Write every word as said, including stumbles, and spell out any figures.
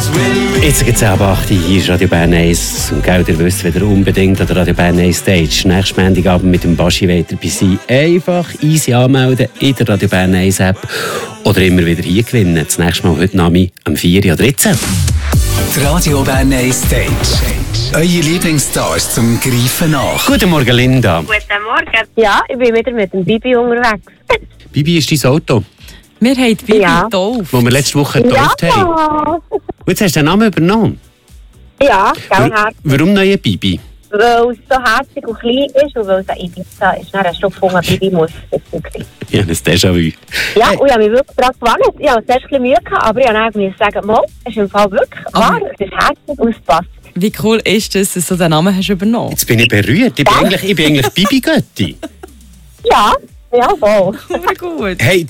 Jetzt gibt es ab acht Uhr, hier ist Radio Bern eins. Und gell, ihr wisst, wenn ihr unbedingt an der Radio Bern eins Stage nächsten Montagabend mit dem Baschi weiter dabei sein, einfach easy anmelden in der Radio Bern eins App oder immer wieder hier gewinnen. Das nächste Mal heute Nami am vier Uhr dreizehn. Die Radio Bern eins Stage. Eure Lieblingsstars zum Greifen nach. Guten Morgen, Linda. Guten Morgen. Ja, ich bin wieder mit dem Bibi unterwegs. Bibi, ist dein Auto, Wir haben die Bibi Ja. getauft. das wir letzte Woche getauft haben? Ja, Und jetzt hast du den Namen übernommen. ja, gell, Wa- Warum neue Bibi? weil es so herzig und klein ist und weil es ein Ibiza ist. Dann hast du gefunden, Bibi muss dazu sein. Ja, das Déjà-vu. Ja, Hey. und ich habe mich wirklich daran gewandt. Ich habe zuerst ein bisschen Mühe gehabt, aber ich habe dann sagen, mal, es ist im Fall wirklich wahr, es ist herzig und es passt. Wie cool ist es, dass du den Namen hast übernommen? Jetzt bin ich berührt. Ich bin eigentlich, ich bin eigentlich Bibi-Götti. Ja, ja, voll. Aber gut. Hey,